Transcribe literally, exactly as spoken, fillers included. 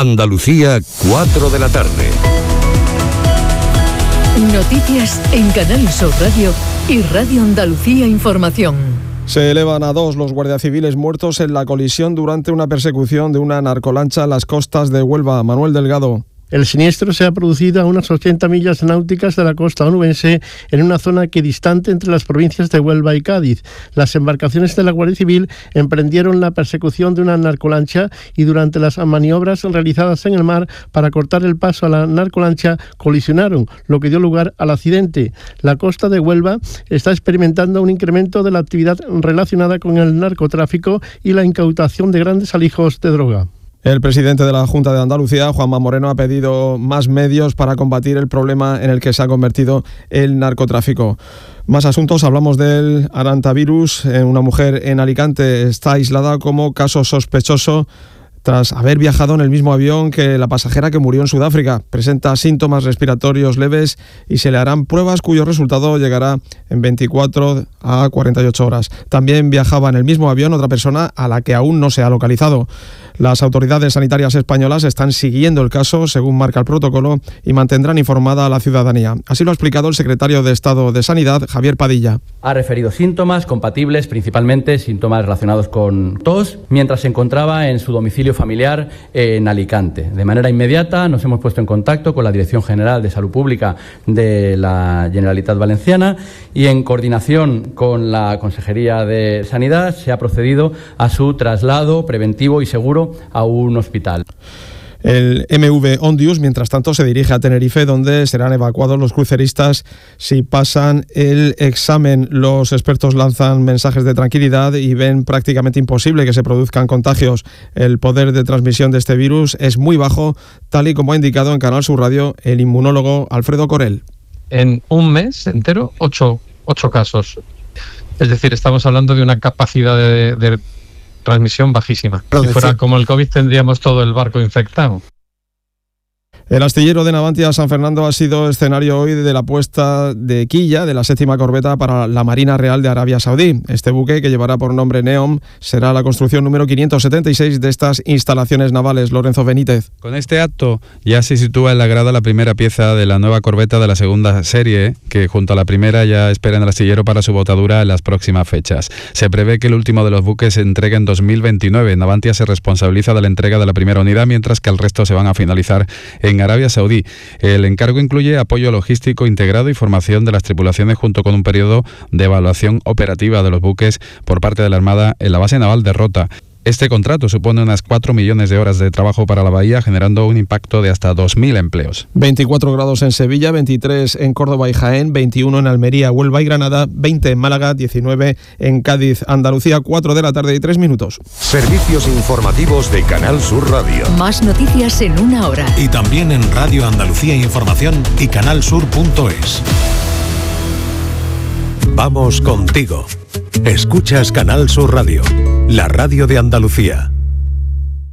Andalucía, cuatro de la tarde. Noticias en Canal Sur Radio y Radio Andalucía Información. Se elevan a dos los guardias civiles muertos en la colisión durante una persecución de una narcolancha en las costas de Huelva. Manuel Delgado. El siniestro se ha producido a unas ochenta millas náuticas de la costa onubense, en una zona equidistante entre las provincias de Huelva y Cádiz. Las embarcaciones de la Guardia Civil emprendieron la persecución de una narcolancha y durante las maniobras realizadas en el mar para cortar el paso a la narcolancha colisionaron, lo que dio lugar al accidente. La costa de Huelva está experimentando un incremento de la actividad relacionada con el narcotráfico y la incautación de grandes alijos de droga. El presidente de la Junta de Andalucía, Juanma Moreno, ha pedido más medios para combatir el problema en el que se ha convertido el narcotráfico. Más asuntos, hablamos del arantavirus. Una mujer en Alicante está aislada como caso sospechoso tras haber viajado en el mismo avión que la pasajera que murió en Sudáfrica. Presenta síntomas respiratorios leves y se le harán pruebas cuyo resultado llegará en veinticuatro a cuarenta y ocho horas. También viajaba en el mismo avión otra persona a la que aún no se ha localizado. Las autoridades sanitarias españolas están siguiendo el caso según marca el protocolo y mantendrán informada a la ciudadanía. Así lo ha explicado el secretario de Estado de Sanidad, Javier Padilla. Ha referido síntomas compatibles, principalmente síntomas relacionados con tos, mientras se encontraba en su domicilio familiar en Alicante. De manera inmediata nos hemos puesto en contacto con la Dirección General de Salud Pública de la Generalitat Valenciana y en coordinación con la Consejería de Sanidad se ha procedido a su traslado preventivo y seguro a un hospital. El M V Ondius, mientras tanto, se dirige a Tenerife, donde serán evacuados los cruceristas si pasan el examen. Los expertos lanzan mensajes de tranquilidad y ven prácticamente imposible que se produzcan contagios. El poder de transmisión de este virus es muy bajo, tal y como ha indicado en Canal Sur Radio el inmunólogo Alfredo Corel. En un mes entero, ocho, ocho casos. Es decir, estamos hablando de una capacidad de... de transmisión bajísima. Si fuera como el COVID tendríamos todo el barco infectado. El astillero de Navantia San Fernando ha sido escenario hoy de la puesta de quilla de la séptima corbeta para la Marina Real de Arabia Saudí. Este buque, que llevará por nombre Neom, será la construcción número quinientos setenta y seis de estas instalaciones navales. Lorenzo Benítez. Con este acto ya se sitúa en la grada la primera pieza de la nueva corbeta de la segunda serie, que junto a la primera ya espera en el astillero para su botadura en las próximas fechas. Se prevé que el último de los buques se entregue en dos mil veintinueve. Navantia se responsabiliza de la entrega de la primera unidad, mientras que el resto se van a finalizar en En Arabia Saudí. El encargo incluye apoyo logístico integrado y formación de las tripulaciones, junto con un periodo de evaluación operativa de los buques por parte de la Armada en la base naval de Rota. Este contrato supone unas cuatro millones de horas de trabajo para la bahía, generando un impacto de hasta dos mil empleos. veinticuatro grados en Sevilla, veintitrés en Córdoba y Jaén, veintiuno en Almería, Huelva y Granada, veinte en Málaga, diecinueve en Cádiz. Andalucía, cuatro de la tarde y tres minutos. Servicios informativos de Canal Sur Radio. Más noticias en una hora. Y también en Radio Andalucía Información y canalsur punto es. Vamos contigo. Escuchas Canal Sur Radio, la radio de Andalucía.